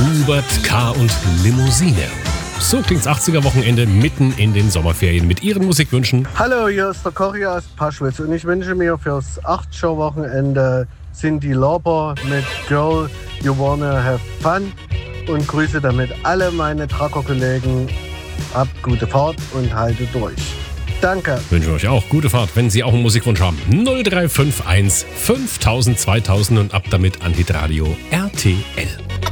Hubert K. und Limousine. So klingt's 80er-Wochenende mitten in den Sommerferien mit Ihren Musikwünschen. Hallo, hier ist der Cory aus Paschwitz und ich wünsche mir fürs 8-Show-Wochenende Cyndi Lauper mit Girl, You Wanna Have Fun und grüße damit alle meine Trucker-Kollegen. Habt gute Fahrt und haltet durch. Danke. Wünschen wir euch auch gute Fahrt, wenn Sie auch einen Musikwunsch haben. 0351 5000 2000 und ab damit an Hitradio RTL.